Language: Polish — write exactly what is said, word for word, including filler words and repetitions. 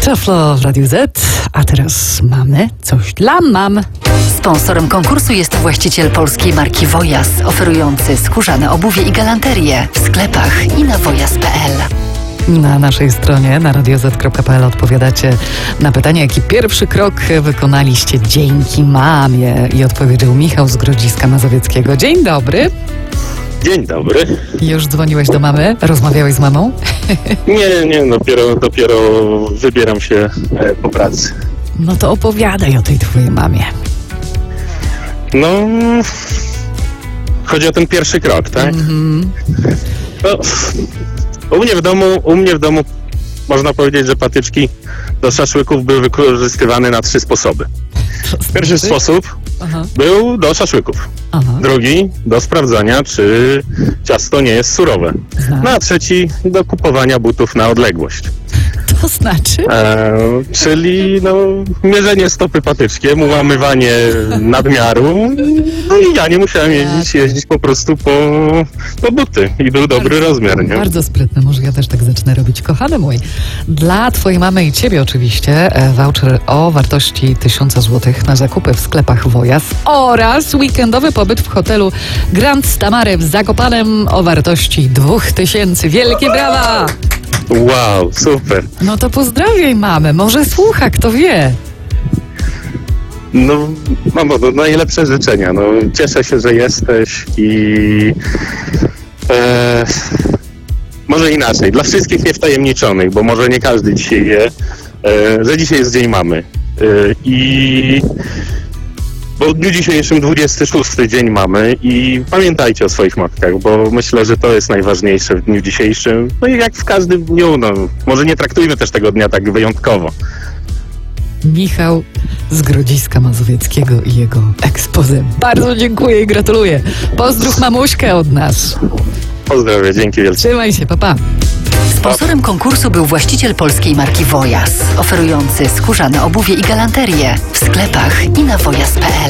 Szaflo w Radiu Z, a teraz mamy coś dla mam. Sponsorem konkursu jest właściciel polskiej marki Wojas, oferujący skórzane obuwie i galanterię w sklepach i na wojas kropka pe el. Na naszej stronie na radio zet kropka pe el odpowiadacie na pytanie, jaki pierwszy krok wykonaliście dzięki mamie. I odpowiedział Michał z Grodziska Mazowieckiego. Dzień dobry. Dzień dobry. Już dzwoniłeś do mamy? Rozmawiałeś z mamą? Nie, nie, dopiero, dopiero wybieram się e, po pracy. No to opowiadaj o tej twojej mamie. No, chodzi o ten pierwszy krok, tak? Mm-hmm. No, u mnie w domu, u mnie w domu można powiedzieć, że patyczki do szaszłyków były wykorzystywane na trzy sposoby. Pierwszy sposób Aha. był do szaszłyków. Aha. Drugi do sprawdzania, czy ciasto nie jest surowe. Znam. No a trzeci do kupowania butów na odległość. To znaczy? E, czyli no, mierzenie stopy patyczkiem, ułamywanie nadmiaru. No i ja nie musiałem jeździć, jeździć po prostu po, po buty i był dobry bardzo, rozmiar, nie? Bardzo sprytne, może ja też tak zacznę robić. Kochany mój, dla twojej mamy i ciebie oczywiście e, voucher o wartości tysiąc złotych na zakupy w sklepach Wojas oraz weekendowy pobyt w hotelu Grand Stamare w Zakopanem o wartości dwóch tysięcy. Wielkie brawa! Wow, super. No to pozdrawiaj mamę, może słucha, kto wie. No, mamo, no, najlepsze życzenia. No, cieszę się, że jesteś i e, może inaczej. Dla wszystkich niewtajemniczonych, bo może nie każdy dzisiaj wie, e, że dzisiaj jest Dzień Mamy. E, I bo w dniu dzisiejszym dwudziesty szósty Dzień Mamy i pamiętajcie o swoich matkach, bo myślę, że to jest najważniejsze w dniu dzisiejszym. No i jak w każdym dniu, no może nie traktujmy też tego dnia tak wyjątkowo. Michał z Grodziska Mazowieckiego i jego ekspozem. Bardzo dziękuję i gratuluję. Pozdrów mamuśkę od nas. Pozdrawiam, dzięki wielkie. Trzymaj się, papa. Sponsorem konkursu był właściciel polskiej marki Wojas, oferujący skórzane obuwie i galanterię w sklepach i na wojas kropka pe el.